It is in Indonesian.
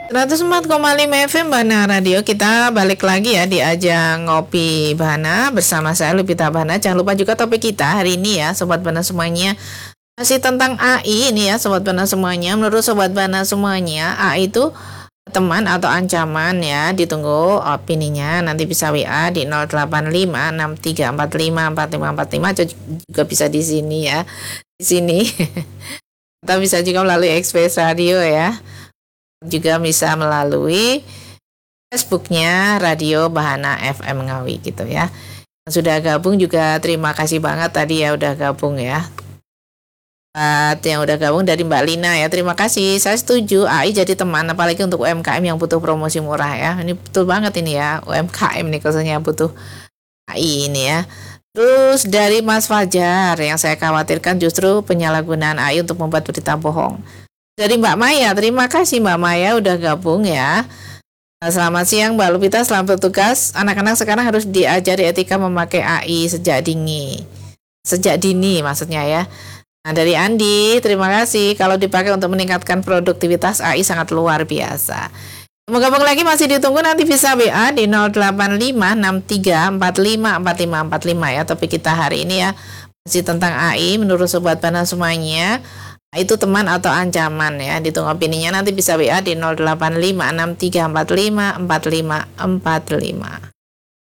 104,5 FM Bahana Radio. Kita balik lagi ya di ajang Ngopi Bahana bersama saya Lupita Bahana. Jangan lupa juga topik kita hari ini ya Sobat Bahana semuanya, masih tentang AI ini ya Sobat Bahana semuanya. Menurut Sobat Bahana semuanya, AI itu teman atau ancaman ya? Ditunggu opininya, nanti bisa WA di 085634545545 atau juga bisa di sini ya, di sini. Atau bisa juga melalui Express Radio ya, juga bisa melalui Facebooknya Radio Bahana FM Ngawi gitu ya. Yang sudah gabung juga terima kasih banget tadi ya udah gabung ya. Yang udah gabung dari Mbak Lina ya, terima kasih. Saya setuju AI jadi teman, apalagi untuk UMKM yang butuh promosi murah ya. Ini betul banget ini ya, UMKM nih khususnya butuh AI ini ya. Terus dari Mas Fajar, yang saya khawatirkan justru penyalahgunaan AI untuk membuat berita bohong. Dari Mbak Maya, terima kasih Mbak Maya udah gabung ya. Selamat siang Mbak Lupita, selamat bertugas. Anak-anak sekarang harus diajari etika memakai AI sejak dini maksudnya ya. Nah, dari Andi, terima kasih. Kalau dipakai untuk meningkatkan produktivitas AI sangat luar biasa. Mau gabung lagi masih ditunggu, nanti bisa WA di 085634545545 ya. Topik kita hari ini ya masih tentang AI. Menurut Sobat Bahana semuanya, itu teman atau ancaman ya. Ditunggu opininya, nanti bisa WA di 085634545545.